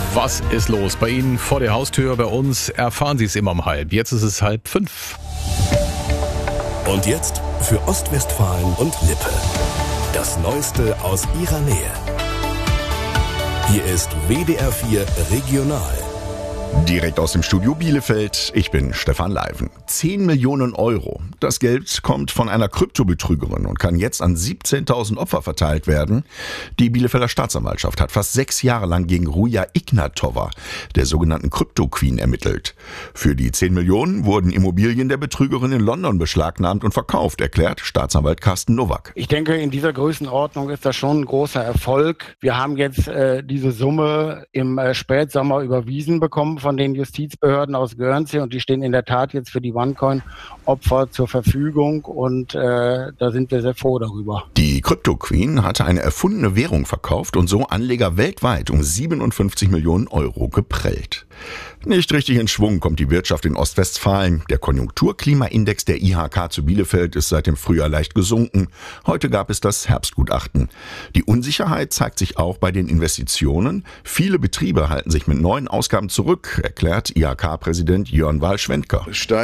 Was ist los bei Ihnen vor der Haustür? Bei uns erfahren Sie es immer um halb. Jetzt ist es 4:30. Und jetzt für Ostwestfalen und Lippe. Das Neueste aus ihrer Nähe. Hier ist WDR 4 Regional. Direkt aus dem Studio Bielefeld, ich bin Stefan Leiven. 10 Millionen Euro. Das Geld kommt von einer Kryptobetrügerin und kann jetzt an 17.000 Opfer verteilt werden. Die Bielefelder Staatsanwaltschaft hat fast 6 Jahre lang gegen Ruja Ignatova, der sogenannten Krypto-Queen, ermittelt. Für die 10 Millionen wurden Immobilien der Betrügerin in London beschlagnahmt und verkauft, erklärt Staatsanwalt Carsten Nowak. Ich denke, in dieser Größenordnung ist das schon ein großer Erfolg. Wir haben jetzt diese Summe im Spätsommer überwiesen bekommen von den Justizbehörden aus Guernsey und die stehen in der Tat jetzt für die OneCoin-Opfer zur Verfügung und da sind wir sehr froh darüber. Die Krypto-Queen hatte eine erfundene Währung verkauft und so Anleger weltweit um 57 Millionen Euro geprellt. Nicht richtig in Schwung kommt die Wirtschaft in Ostwestfalen. Der Konjunkturklimaindex der IHK zu Bielefeld ist seit dem Frühjahr leicht gesunken. Heute gab es das Herbstgutachten. Die Unsicherheit zeigt sich auch bei den Investitionen. Viele Betriebe halten sich mit neuen Ausgaben zurück, erklärt IHK-Präsident Jörn Wahl-Schwendker.